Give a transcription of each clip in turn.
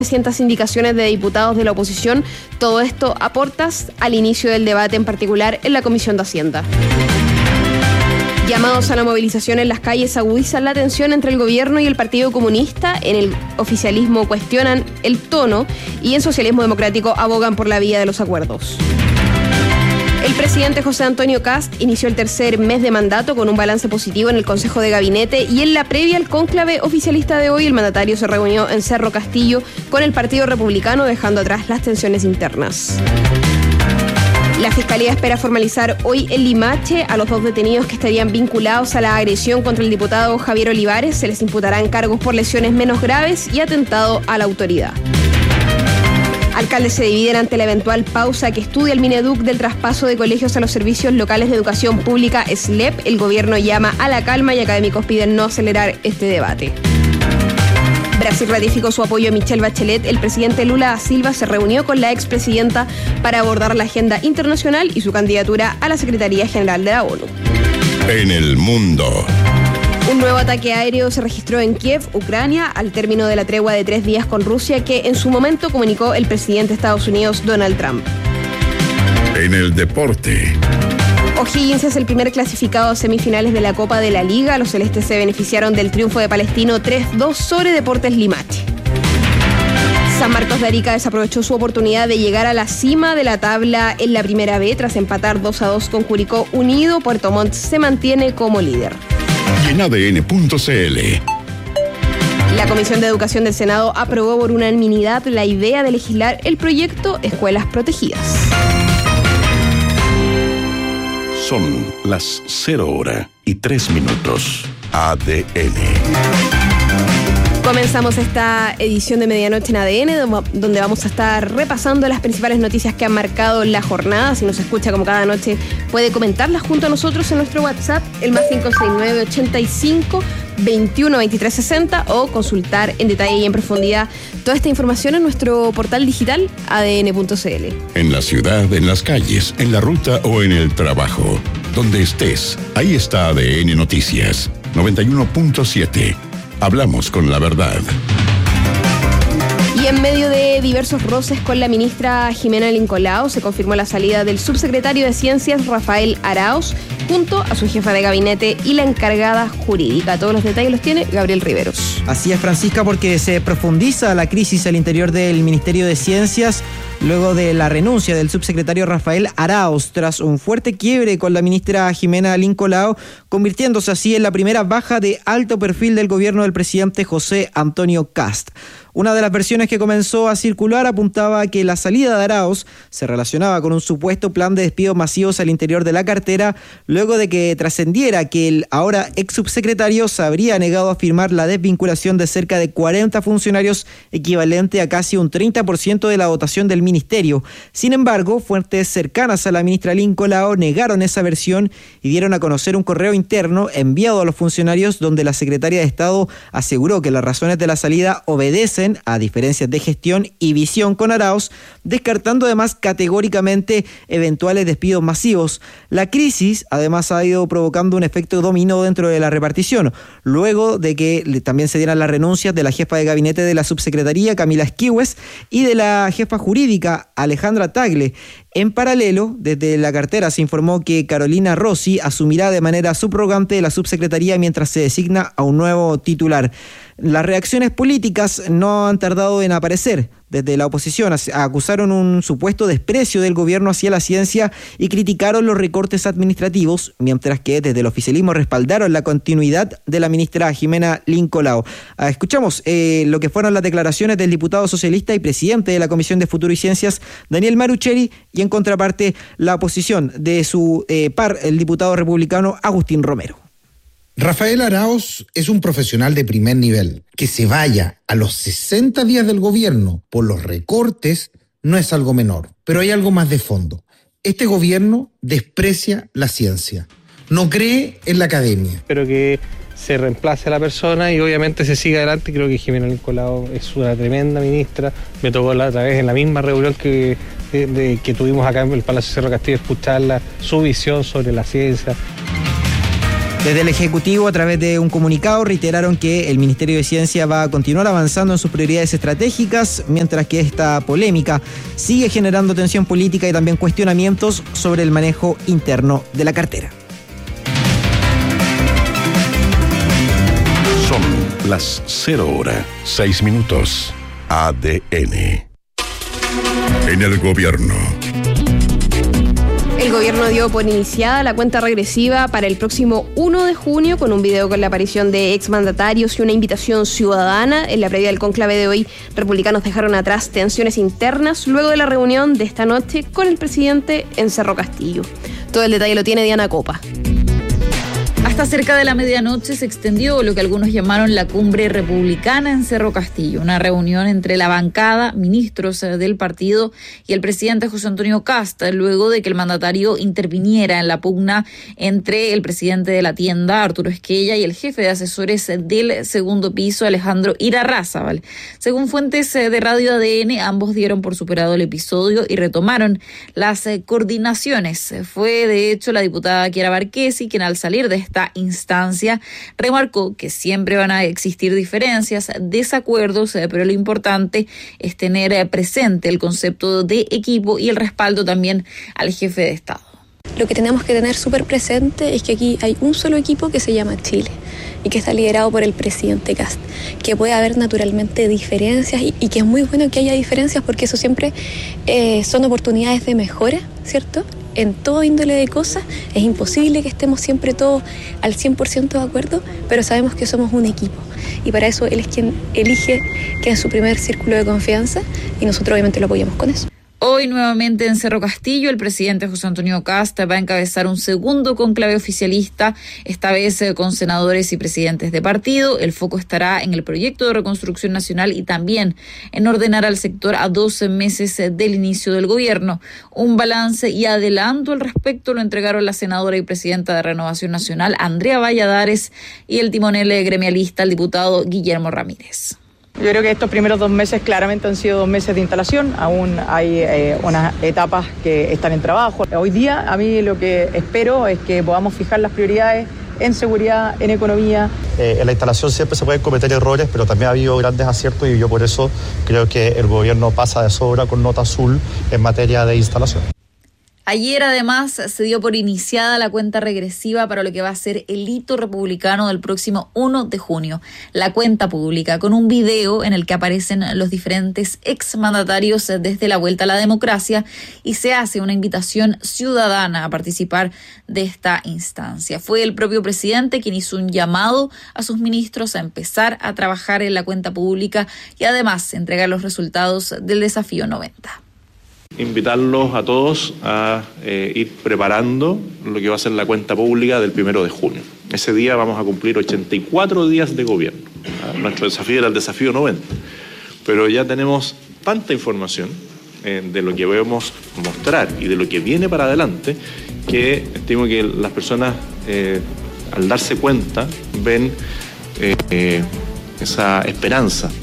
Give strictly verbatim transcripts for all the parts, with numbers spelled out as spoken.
trescientas indicaciones de diputados de la oposición. Todo esto a portas al inicio del debate, en particular en la Comisión de Hacienda. Llamados a la movilización en las calles agudizan la tensión entre el gobierno y el Partido Comunista. En el oficialismo cuestionan el tono y en Socialismo Democrático abogan por la vía de los acuerdos. El presidente José Antonio Kast inició el tercer mes de mandato con un balance positivo en el Consejo de Gabinete, y en la previa al cónclave oficialista de hoy, el mandatario se reunió en Cerro Castillo con el Partido Republicano, dejando atrás las tensiones internas. La Fiscalía espera formalizar hoy en Limache a los dos detenidos que estarían vinculados a la agresión contra el diputado Javier Olivares. Se les imputarán cargos por lesiones menos graves y atentado a la autoridad. Alcaldes se dividen ante la eventual pausa que estudia el Mineduc del traspaso de colegios a los servicios locales de educación pública S L E P. El gobierno llama a la calma y académicos piden no acelerar este debate. Brasil ratificó su apoyo a Michelle Bachelet. El presidente Lula da Silva se reunió con la expresidenta para abordar la agenda internacional y su candidatura a la Secretaría General de la ONU. En el mundo. Un nuevo ataque aéreo se registró en Kiev, Ucrania, al término de la tregua de tres días con Rusia, que en su momento comunicó el presidente de Estados Unidos, Donald Trump. En el deporte. O'Higgins es el primer clasificado a semifinales de la Copa de la Liga. Los celestes se beneficiaron del triunfo de Palestino tres dos sobre Deportes Limache. San Marcos de Arica desaprovechó su oportunidad de llegar a la cima de la tabla en la primera B tras empatar dos a dos con Curicó Unido. Puerto Montt se mantiene como líder. Y en A D N punto C L. La Comisión de Educación del Senado aprobó por unanimidad la idea de legislar el proyecto Escuelas Protegidas. Son las cero hora y tres minutos. A D N. Comenzamos esta edición de Medianoche en A D N, donde vamos a estar repasando las principales noticias que han marcado la jornada. Si nos escucha como cada noche, puede comentarlas junto a nosotros en nuestro WhatsApp, el más cinco seis nueve, ochenta y cinco, veintiuno, veintitrés, sesenta, o consultar en detalle y en profundidad toda esta información en nuestro portal digital A D N punto C L. En la ciudad, en las calles, en la ruta o en el trabajo. Donde estés, ahí está A D N Noticias, noventa y uno punto siete. Hablamos con la verdad. Y en medio de diversos roces con la ministra Jimena Lincolao, se confirmó la salida del subsecretario de Ciencias, Rafael Arauz, junto a su jefa de gabinete y la encargada jurídica. Todos los detalles los tiene Gabriel Riveros. Así es, Francisca, porque se profundiza la crisis al interior del Ministerio de Ciencias luego de la renuncia del subsecretario Rafael Arauz tras un fuerte quiebre con la ministra Jimena Lincolao, convirtiéndose así en la primera baja de alto perfil del gobierno del presidente José Antonio Kast. Una de las versiones que comenzó a circular apuntaba a que la salida de Arauz se relacionaba con un supuesto plan de despidos masivos al interior de la cartera, luego de que trascendiera que el ahora ex subsecretario se habría negado a firmar la desvinculación de cerca de cuarenta funcionarios, equivalente a casi un treinta por ciento de la dotación del ministerio. Sin embargo, fuentes cercanas a la ministra Lincolao negaron esa versión y dieron a conocer un correo interno enviado a los funcionarios donde la secretaria de Estado aseguró que las razones de la salida obedecen a diferencias de gestión y visión con Arauz, descartando además categóricamente eventuales despidos masivos. La crisis además ha ido provocando un efecto dominó dentro de la repartición, luego de que también se dieran las renuncias de la jefa de gabinete de la subsecretaría, Camila Esquihues, y de la jefa jurídica, Alejandra Tagle. En paralelo, desde la cartera se informó que Carolina Rossi asumirá de manera subrogante la subsecretaría mientras se designa a un nuevo titular. Las reacciones políticas no han tardado en aparecer. Desde la oposición acusaron un supuesto desprecio del gobierno hacia la ciencia y criticaron los recortes administrativos, mientras que desde el oficialismo respaldaron la continuidad de la ministra Jimena Lincolao. Escuchamos eh, lo que fueron las declaraciones del diputado socialista y presidente de la Comisión de Futuro y Ciencias, Daniel Marucheri, y en contraparte la oposición de su eh, par, el diputado republicano Agustín Romero. Rafael Arauz es un profesional de primer nivel. Que se vaya a los sesenta días del gobierno por los recortes no es algo menor, pero hay algo más de fondo. Este gobierno desprecia la ciencia, no cree en la academia. Pero que se reemplace a la persona y obviamente se siga adelante. Creo que Jimena Lincolao es una tremenda ministra. Me tocó la otra vez en la misma reunión que, de, de, que tuvimos acá en el Palacio Cerro Castillo escucharla, su visión sobre la ciencia. Desde el Ejecutivo, a través de un comunicado, reiteraron que el Ministerio de Ciencia va a continuar avanzando en sus prioridades estratégicas, mientras que esta polémica sigue generando tensión política y también cuestionamientos sobre el manejo interno de la cartera. Son las cero hora, seis minutos. A D N. En el gobierno. El gobierno dio por iniciada la cuenta regresiva para el próximo uno de junio con un video con la aparición de exmandatarios y una invitación ciudadana. En la previa del conclave de hoy, republicanos dejaron atrás tensiones internas luego de la reunión de esta noche con el presidente en Cerro Castillo. Todo el detalle lo tiene Diana Copa. Hasta cerca de la medianoche se extendió lo que algunos llamaron la cumbre republicana en Cerro Castillo, una reunión entre la bancada, ministros del partido y el presidente José Antonio Kast, luego de que el mandatario interviniera en la pugna entre el presidente de la tienda, Arturo Esquella, y el jefe de asesores del segundo piso, Alejandro Irarrázaval. Según fuentes de Radio A D N, ambos dieron por superado el episodio y retomaron las coordinaciones. Fue, de hecho, la diputada Kiara Barquesi quien, al salir de esta instancia, remarcó que siempre van a existir diferencias, desacuerdos, pero lo importante es tener presente el concepto de equipo y el respaldo también al jefe de Estado. Lo que tenemos que tener súper presente es que aquí hay un solo equipo que se llama Chile y que está liderado por el presidente Kast, que puede haber naturalmente diferencias y, y que es muy bueno que haya diferencias porque eso siempre eh, son oportunidades de mejora, ¿cierto? En todo índole de cosas. Es imposible que estemos siempre todos al cien por ciento de acuerdo, pero sabemos que somos un equipo y para eso él es quien elige que es su primer círculo de confianza y nosotros obviamente lo apoyamos con eso. Hoy nuevamente en Cerro Castillo, el presidente José Antonio Kast va a encabezar un segundo conclave oficialista, esta vez con senadores y presidentes de partido. El foco estará en el proyecto de reconstrucción nacional y también en ordenar al sector a doce meses del inicio del gobierno. Un balance y adelanto al respecto lo entregaron la senadora y presidenta de Renovación Nacional, Andrea Valladares, y el timonel gremialista, el diputado Guillermo Ramírez. Yo creo que estos primeros dos meses claramente han sido dos meses de instalación, aún hay eh, unas etapas que están en trabajo. Hoy día a mí lo que espero es que podamos fijar las prioridades en seguridad, en economía. Eh, en la instalación siempre se pueden cometer errores, pero también ha habido grandes aciertos y yo por eso creo que el gobierno pasa de sobra con nota azul en materia de instalación. Ayer además se dio por iniciada la cuenta regresiva para lo que va a ser el hito republicano del próximo uno de junio. La cuenta pública con un video en el que aparecen los diferentes exmandatarios desde la vuelta a la democracia y se hace una invitación ciudadana a participar de esta instancia. Fue el propio presidente quien hizo un llamado a sus ministros a empezar a trabajar en la cuenta pública y además entregar los resultados del desafío noventa. Invitarlos a todos a eh, ir preparando lo que va a ser la cuenta pública del primero de junio. Ese día vamos a cumplir ochenta y cuatro días de gobierno. ¿Ah? Nuestro desafío era el desafío noventa. Pero ya tenemos tanta información eh, de lo que debemos mostrar y de lo que viene para adelante que estimo que las personas, eh, al darse cuenta, ven eh, eh, esa esperanza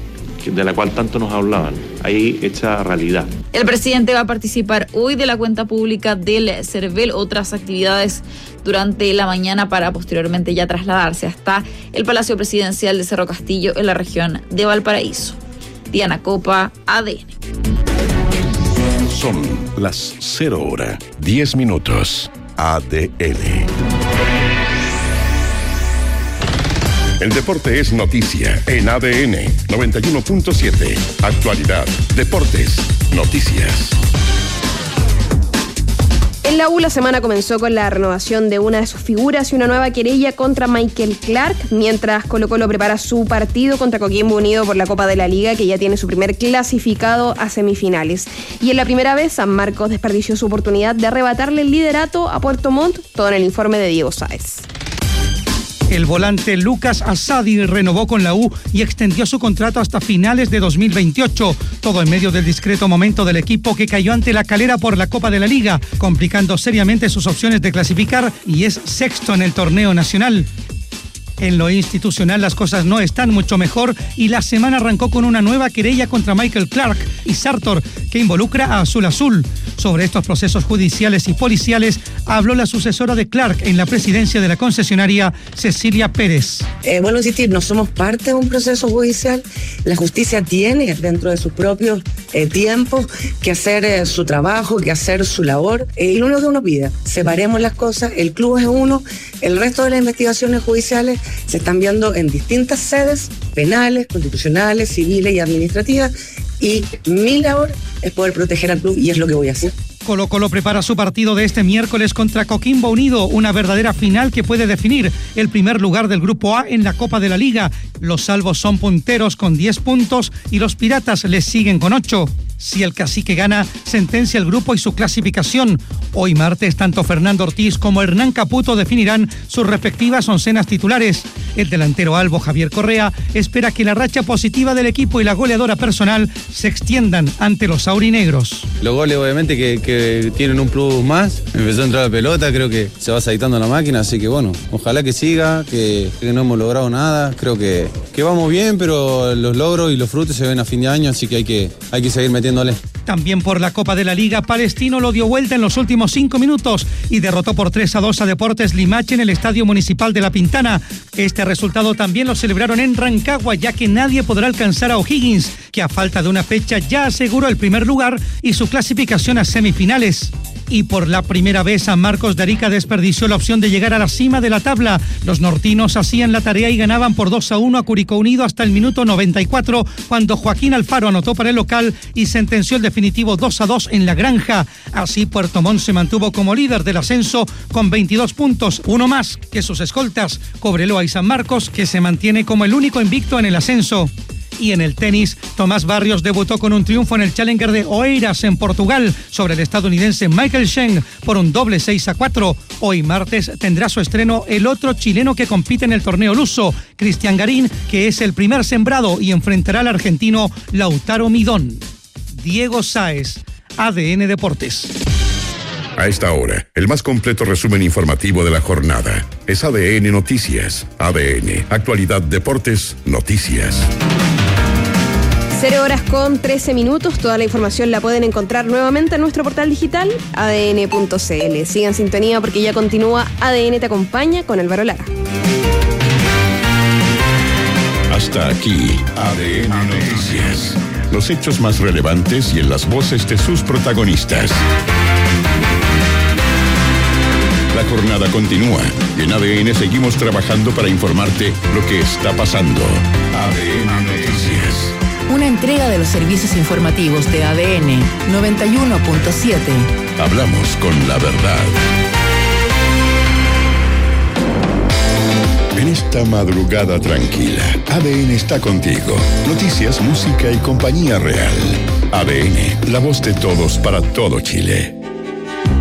de la cual tanto nos hablaban, ahí hecha realidad. El presidente va a participar hoy de la cuenta pública del CERVEL, otras actividades durante la mañana para posteriormente ya trasladarse hasta el Palacio Presidencial de Cerro Castillo en la región de Valparaíso. Diana Copa, A D N. Son las cero hora, diez minutos. A D N. El deporte es noticia en A D N noventa y uno punto siete. Actualidad, deportes, noticias. En la U la semana comenzó con la renovación de una de sus figuras y una nueva querella contra Michael Clark, mientras Colo-Colo prepara su partido contra Coquimbo Unido por la Copa de la Liga, que ya tiene su primer clasificado a semifinales. Y en la primera vez, San Marcos desperdició su oportunidad de arrebatarle el liderato a Puerto Montt, todo en el informe de Diego Sáez. El volante Lucas Asadi renovó con la U y extendió su contrato hasta finales de dos mil veintiocho, todo en medio del discreto momento del equipo que cayó ante la Calera por la Copa de la Liga, complicando seriamente sus opciones de clasificar y es sexto en el torneo nacional. En lo institucional las cosas no están mucho mejor y la semana arrancó con una nueva querella contra Michael Clark y Sartor que involucra a Azul Azul. Sobre estos procesos judiciales y policiales habló la sucesora de Clark en la presidencia de la concesionaria, Cecilia Pérez. Eh, bueno, insistir, no somos parte de un proceso judicial. La justicia tiene dentro de sus propios eh, tiempos que hacer eh, su trabajo, que hacer su labor. Eh, y lo único que uno pide, separemos las cosas, el club es uno, el resto de las investigaciones judiciales se están viendo en distintas sedes penales, constitucionales, civiles y administrativas, y mi labor es poder proteger al club y es lo que voy a hacer. Colo Colo prepara su partido de este miércoles contra Coquimbo Unido, una verdadera final que puede definir el primer lugar del Grupo A en la Copa de la Liga. Los salvos son punteros con diez puntos y los piratas les siguen con ocho. Si el Cacique gana, sentencia el grupo y su clasificación. Hoy martes, tanto Fernando Ortiz como Hernán Caputo definirán sus respectivas oncenas titulares. El delantero albo Javier Correa espera que la racha positiva del equipo y la goleadora personal se extiendan ante los aurinegros. Los goles obviamente que, que tienen un plus más. Empezó a entrar la pelota, creo que se va aceitando la máquina, así que bueno, ojalá que siga, que, que no hemos logrado nada. Creo que, que vamos bien, pero los logros y los frutos se ven a fin de año, así que hay que, hay que seguir metiendo. También por la Copa de la Liga, Palestino lo dio vuelta en los últimos cinco minutos y derrotó por tres a dos a Deportes Limache en el Estadio Municipal de La Pintana. Este resultado también lo celebraron en Rancagua, ya que nadie podrá alcanzar a O'Higgins, que a falta de una fecha ya aseguró el primer lugar y su clasificación a semifinales. Y por la primera vez San Marcos de Arica desperdició la opción de llegar a la cima de la tabla. Los nortinos hacían la tarea y ganaban por dos a uno a Curicó Unido hasta el minuto noventa y cuatro, cuando Joaquín Alfaro anotó para el local y sentenció el definitivo dos a dos en La Granja. Así Puerto Montt se mantuvo como líder del ascenso con veintidós puntos, uno más que sus escoltas Cobreloa y San Marcos, que se mantiene como el único invicto en el ascenso. Y en el tenis, Tomás Barrios debutó con un triunfo en el Challenger de Oeiras en Portugal sobre el estadounidense Michael Cheng por un doble seis a cuatro. Hoy martes tendrá su estreno el otro chileno que compite en el torneo luso, Cristian Garín, que es el primer sembrado y enfrentará al argentino Lautaro Midón. Diego Sáez, A D N Deportes. A esta hora, el más completo resumen informativo de la jornada es A D N Noticias. A D N, Actualidad Deportes, Noticias. Cero horas con trece minutos. Toda la información la pueden encontrar nuevamente en nuestro portal digital a d n punto c l. Sigan sintonía porque ya continúa A D N Te Acompaña con Álvaro Lara. Hasta aquí, A D N Noticias. Los hechos más relevantes y en las voces de sus protagonistas. La jornada continúa y en A D N seguimos trabajando para informarte lo que está pasando. A D N Noticias. Una entrega de los servicios informativos de A D N noventa y uno punto siete. Hablamos con la verdad. En esta madrugada tranquila, A D N está contigo. Noticias, música y compañía real. A D N, la voz de todos para todo Chile.